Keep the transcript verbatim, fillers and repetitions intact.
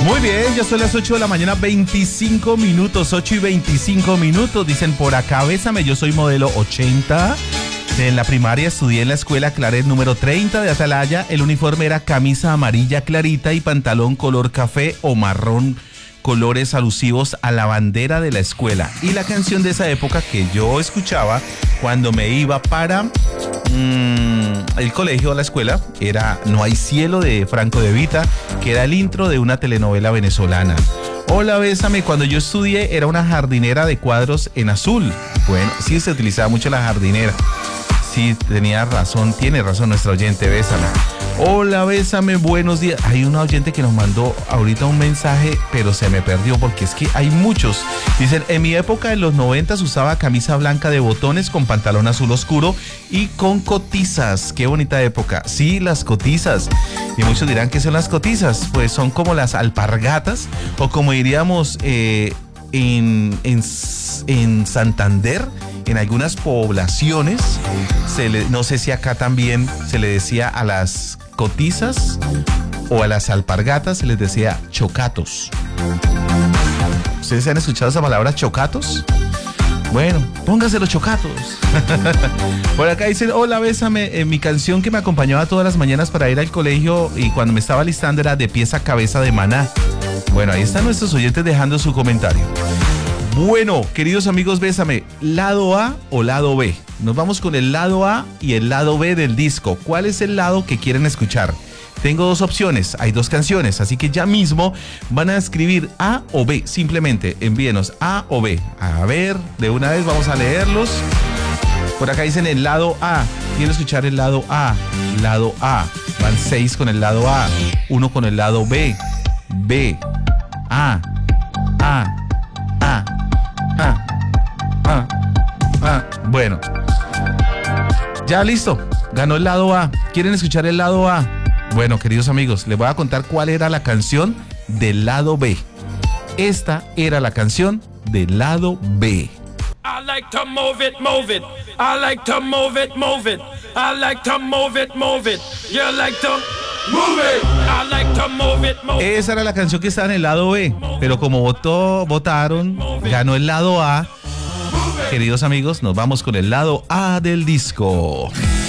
Muy bien, ya son las ocho de la mañana, veinticinco minutos, ocho y veinticinco minutos. Dicen por acá, bésame, yo soy modelo ochenta. En la primaria estudié en la escuela Claret número treinta de Atalaya. El uniforme era camisa amarilla clarita y pantalón color café o marrón, colores alusivos a la bandera de la escuela. Y la canción de esa época que yo escuchaba cuando me iba para mmm, el colegio o la escuela era No hay cielo de Franco De Vita, que era el intro de una telenovela venezolana. Hola, bésame, cuando yo estudié era una jardinera de cuadros en azul. Bueno, sí se utilizaba mucho la jardinera. Sí, tenía razón, tiene razón nuestra oyente, bésame. Hola, bésame, buenos días. Hay una oyente que nos mandó ahorita un mensaje, pero se me perdió porque es que hay muchos. Dicen, en mi época, en los noventas, usaba camisa blanca de botones con pantalón azul oscuro y con cotizas. Qué bonita época. Sí, las cotizas. Y muchos dirán, ¿qué son las cotizas? Pues son como las alpargatas, o como diríamos eh, en, en, en Santander, en algunas poblaciones, se le, no sé si acá también se le decía a las cotizas o a las alpargatas, se les decía chocatos. ¿Ustedes han escuchado esa palabra, chocatos? Bueno, pónganse los chocatos. Por acá dicen, hola, bésame, eh, mi canción que me acompañaba todas las mañanas para ir al colegio y cuando me estaba listando era De Pies a Cabeza de Maná. Bueno, ahí están nuestros oyentes dejando su comentario. Bueno, queridos amigos, bésame, ¿lado A o lado B? Nos vamos con el lado A y el lado B del disco. ¿Cuál es el lado que quieren escuchar? Tengo dos opciones, hay dos canciones, así que ya mismo van a escribir A o B. Simplemente envíenos A o B. A ver, de una vez vamos a leerlos. Por acá dicen el lado A. Quiero escuchar el lado A. Lado A. Van seis con el lado A. Uno con el lado B. B. A. A. A. A. A. A. Bueno. Ya listo. Ganó el lado A. ¿Quieren escuchar el lado A? Bueno, queridos amigos, les voy a contar cuál era la canción del lado B. Esta era la canción del lado B. I like to move it, move it. I like to move it, move it. I like to move it, move it. You like to move it. I like to move it, move it. Esa era la canción que estaba en el lado B, pero como votó, votaron, ganó el lado A. Queridos amigos, nos vamos con el lado A del disco.